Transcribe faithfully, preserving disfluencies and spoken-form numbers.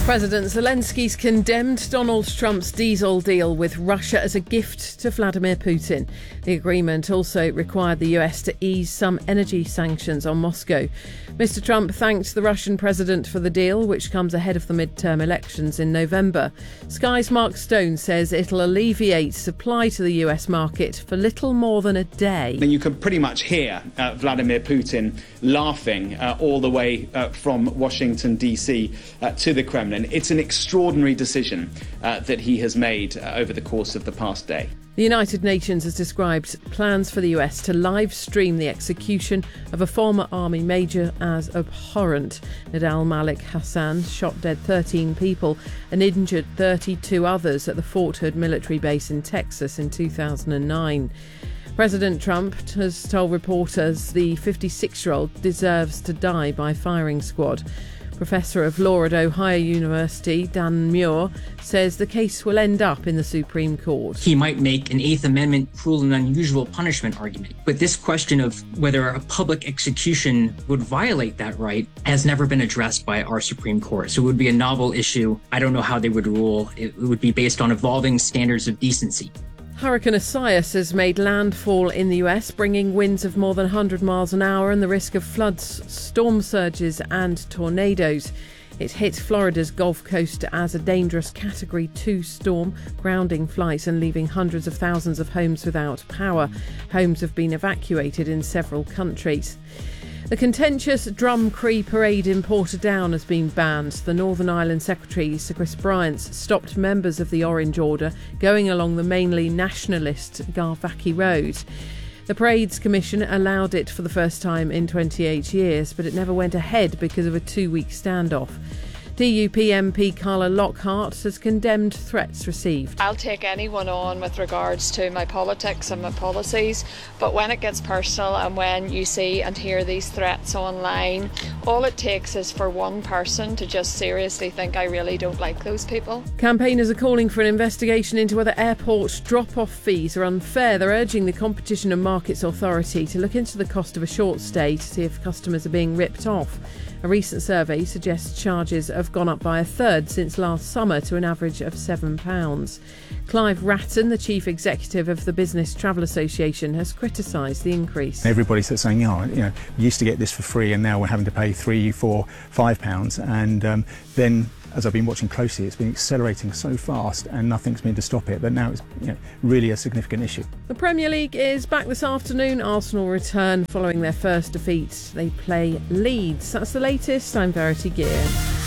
President Zelensky's condemned Donald Trump's diesel deal with Russia as a gift to Vladimir Putin. The agreement also required the U S to ease some energy sanctions on Moscow. Mister Trump thanked the Russian president for the deal, which comes ahead of the midterm elections in November. Sky's Mark Stone says it'll alleviate supply to the U S market for little more than a day. And you can pretty much hear uh, Vladimir Putin laughing uh, all the way uh, from Washington, D C uh, to the Kremlin. It's an extraordinary decision uh, that he has made uh, over the course of the past day. The United Nations has described plans for the U S to live stream the execution of a former army major as abhorrent. Nadal Malik Hassan shot dead thirteen people and injured thirty-two others at the Fort Hood military base in Texas in two thousand nine. President Trump has told reporters the fifty-six-year-old deserves to die by firing squad. Professor of Law at Ohio University, Dan Muir, says the case will end up in the Supreme Court. He might make an Eighth Amendment cruel and unusual punishment argument. But this question of whether a public execution would violate that right has never been addressed by our Supreme Court. So it would be a novel issue. I don't know how they would rule. It would be based on evolving standards of decency. Hurricane Isaias has made landfall in the U S, bringing winds of more than one hundred miles an hour and the risk of floods, storm surges and tornadoes. It hit Florida's Gulf Coast as a dangerous Category two storm, grounding flights and leaving hundreds of thousands of homes without power. Homes have been evacuated in several countries. The contentious Drum Cree parade in Portadown has been banned. The Northern Ireland Secretary, Sir Chris Bryant, stopped members of the Orange Order going along the mainly nationalist Garvackie Road. The Parades Commission allowed it for the first time in twenty-eight years, but it never went ahead because of a two-week standoff. D U P M P Carla Lockhart has condemned threats received. I'll take anyone on with regards to my politics and my policies, but when it gets personal and when you see and hear these threats online, all it takes is for one person to just seriously think I really don't like those people. Campaigners are calling for an investigation into whether airport drop-off fees are unfair. They're urging the Competition and Markets Authority to look into the cost of a short stay to see if customers are being ripped off. A recent survey suggests charges have gone up by a third since last summer to an average of seven pounds. Clive Ratton, the chief executive of the Business Travel Association, has criticised the increase. Everybody's saying, oh, you know, we used to get this for free and now we're having to pay three, four, five pounds. And um, then, as I've been watching closely, it's been accelerating so fast and nothing's been to stop it. But now it's you know, really a significant issue. The Premier League is back this afternoon. Arsenal return following their first defeat. They play Leeds. That's the latest. I'm Verity Gear.